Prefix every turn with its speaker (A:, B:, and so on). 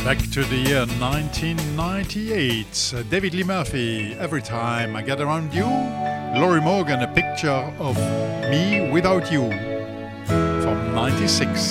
A: Back to the year 1998. David Lee Murphy, Every Time I Get Around You. Laurie Morgan, A Picture of Me Without You from 96.